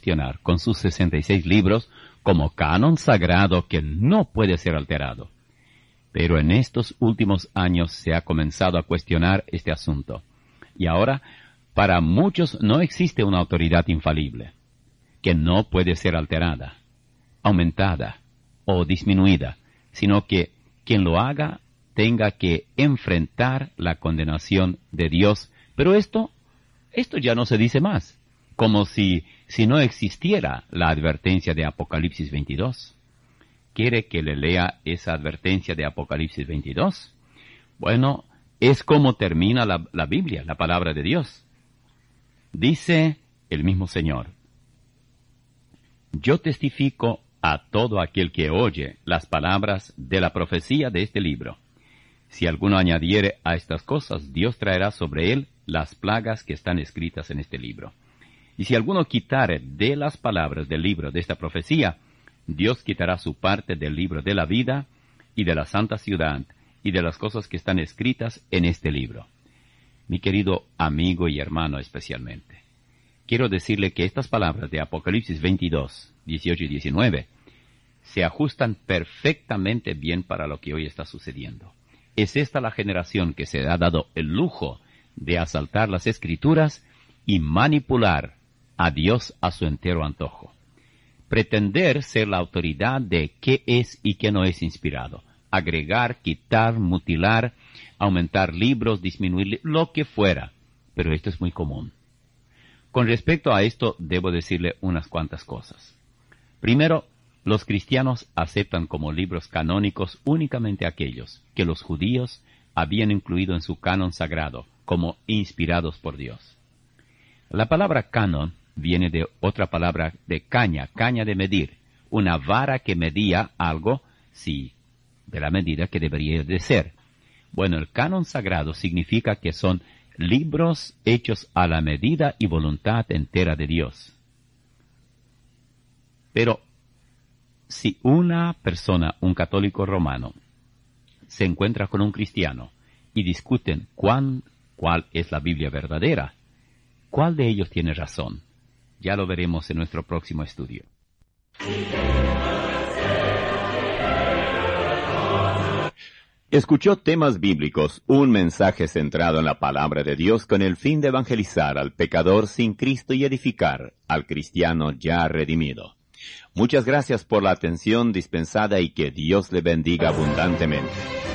cuestionar con sus 66 libros como canon sagrado que no puede ser alterado. Pero en estos últimos años se ha comenzado a cuestionar este asunto. Y ahora, para muchos no existe una autoridad infalible, que no puede ser alterada, aumentada o disminuida, sino que quien lo haga tenga que enfrentar la condenación de Dios. Pero esto ya no se dice más, como si no existiera la advertencia de Apocalipsis 22. ¿Quiere que le lea esa advertencia de Apocalipsis 22? Bueno, es como termina la Biblia, la palabra de Dios. Dice el mismo Señor: yo testifico a todo aquel que oye las palabras de la profecía de este libro. Si alguno añadiere a estas cosas, Dios traerá sobre él las plagas que están escritas en este libro. Y si alguno quitare de las palabras del libro de esta profecía, Dios quitará su parte del libro de la vida y de la santa ciudad y de las cosas que están escritas en este libro. Mi querido amigo y hermano especialmente, quiero decirle que estas palabras de Apocalipsis 22, 18 y 19 se ajustan perfectamente bien para lo que hoy está sucediendo. Es esta la generación que se ha dado el lujo de asaltar las Escrituras y manipular a Dios a su entero antojo. Pretender ser la autoridad de qué es y qué no es inspirado. Agregar, quitar, mutilar, aumentar libros, disminuir, lo que fuera. Pero esto es muy común. Con respecto a esto, debo decirle unas cuantas cosas. Primero, los cristianos aceptan como libros canónicos únicamente aquellos que los judíos habían incluido en su canon sagrado como inspirados por Dios. La palabra canon viene de otra palabra de caña de medir, una vara que medía algo, sí, de la medida que debería de ser. Bueno, el canon sagrado significa que son libros hechos a la medida y voluntad entera de Dios. Pero, si una persona, un católico romano, se encuentra con un cristiano y discuten cuál es la Biblia verdadera, ¿cuál de ellos tiene razón? Ya lo veremos en nuestro próximo estudio. Escuchó Temas Bíblicos, un mensaje centrado en la palabra de Dios con el fin de evangelizar al pecador sin Cristo y edificar al cristiano ya redimido. Muchas gracias por la atención dispensada y que Dios le bendiga abundantemente.